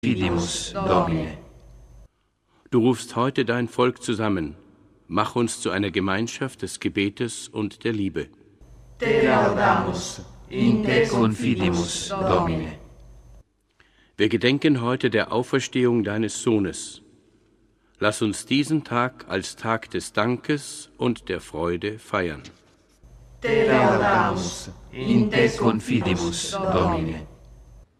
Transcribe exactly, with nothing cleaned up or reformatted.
Confidimus, Domine. Du rufst heute dein Volk zusammen. Mach uns zu einer Gemeinschaft des Gebetes und der Liebe. Te laudamus, in te confidimus, Domine. Wir gedenken heute der Auferstehung deines Sohnes. Lass uns diesen Tag als Tag des Dankes und der Freude feiern. Te laudamus, in te confidimus, Domine.